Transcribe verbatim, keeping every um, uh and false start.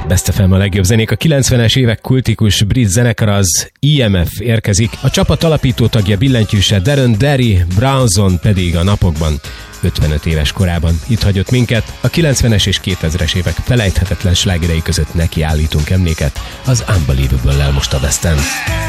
Best ef em a legjobb zenék. A kilencvenes évek kultikus brit zenekar az i em ef érkezik. A csapat alapító tagja billentyűse Darren Derry Brownson pedig a napokban ötvenöt éves korában itt hagyott minket. A kilencvenes és kétezres évek felejthetetlen slágerei között neki állítunk emléket az Unbelievable-lel most a Besten.